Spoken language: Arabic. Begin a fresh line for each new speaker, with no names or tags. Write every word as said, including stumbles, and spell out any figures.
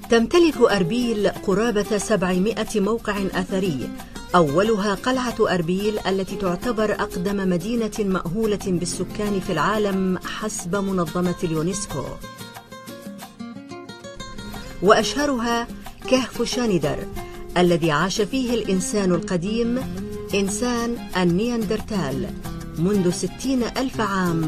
تمتلك أربيل قرابة سبعمائة موقع أثري، أولها قلعة أربيل التي تعتبر أقدم مدينة مأهولة بالسكان في العالم حسب منظمة اليونسكو، وأشهرها كهف شاندر الذي عاش فيه الإنسان القديم إنسان النياندرتال منذ ستين ألف عام